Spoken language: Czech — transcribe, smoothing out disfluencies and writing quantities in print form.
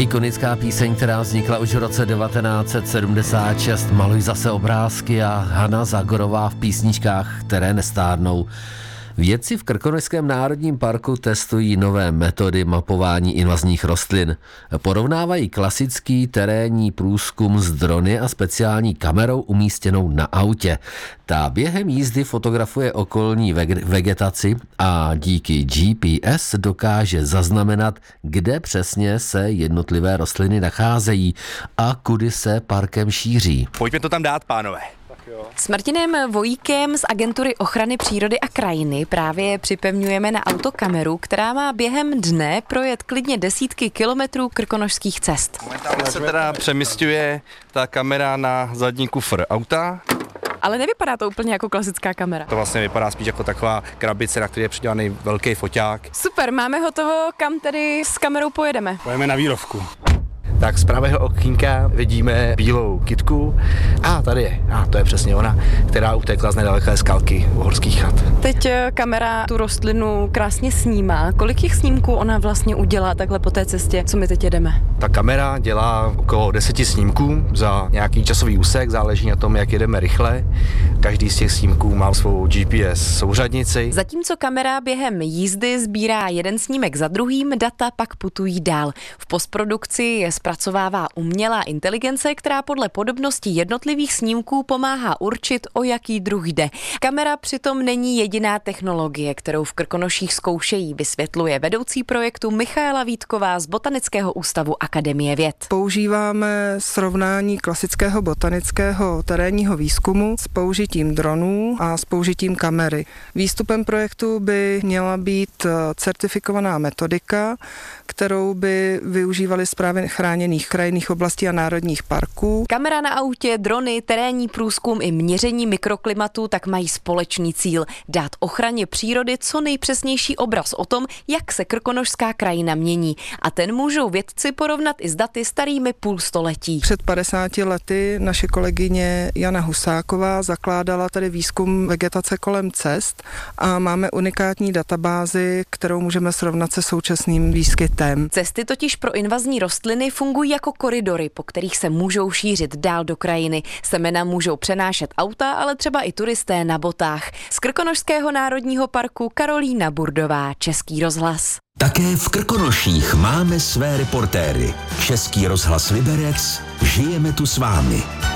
Ikonická píseň, která vznikla už v roce 1976, Maluj zase obrázky a Hana Zagorová v písničkách, které nestárnou. Vědci v Krkonošském národním parku testují nové metody mapování invazních rostlin. Porovnávají klasický terénní průzkum s drony a speciální kamerou umístěnou na autě. Ta během jízdy fotografuje okolní vegetaci a díky GPS dokáže zaznamenat, kde přesně se jednotlivé rostliny nacházejí a kudy se parkem šíří. Pojďme to tam dát, pánové. S Martinem Vojíkem z Agentury ochrany přírody a krajiny právě připevňujeme na auto kameru, která má během dne projet klidně desítky kilometrů krkonošských cest. Momentálně se teda přemisťuje ta kamera na zadní kufr auta. Ale nevypadá to úplně jako klasická kamera. To vlastně vypadá spíš jako taková krabice, na které je přidělaný velký foťák. Super, máme hotovo, kam tedy s kamerou pojedeme? Pojeme na výrovku. Tak z pravého okýnka vidíme bílou kytku a tady je, to je přesně ona, která utekla z nedaleké skalky uhorských chat. Teď kamera tu rostlinu krásně snímá. Kolik těch snímků ona vlastně udělá takhle po té cestě, co my teď jedeme? Ta kamera dělá okolo 10 snímků za nějaký časový úsek, záleží na tom, jak jedeme rychle. Každý z těch snímků má svou GPS souřadnici. Zatímco kamera během jízdy sbírá jeden snímek za druhým, data pak putují dál. V postprodukci je zpracovává umělá inteligence, která podle podobnosti jednotlivých snímků pomáhá určit, o jaký druh jde. Kamera přitom není jediná technologie, kterou v Krkonoších zkoušejí, vysvětluje vedoucí projektu Michaela Vítková z Botanického ústavu Akademie věd. Používáme srovnání klasického botanického terénního výzkumu s použitím dronů a s použitím kamery. Výstupem projektu by měla být certifikovaná metodika, kterou by využívali správy chráněných krajinných oblastí a národních parků. Kamera na autě, drony, terénní průzkum i měření mikroklimatu tak mají společný cíl dát ochraně přírody co nejpřesnější obraz o tom, jak se krkonošská krajina mění. A ten můžou vědci porovnat i s daty starými půl století. Před 50 lety naše kolegyně Jana Husáková zakládala tady výzkum vegetace kolem cest a máme unikátní databázi, kterou můžeme srovnat se současným výskytem. Cesty totiž pro invazní rostliny fungují jako koridory, po kterých se můžou šířit dál do krajiny. Semena můžou přenášet auta, ale třeba i turisté na botách. Z Krkonošského národního parku Karolína Burdová, Český rozhlas. Také v Krkonoších máme své reportéry. Český rozhlas Liberec, žijeme tu s vámi.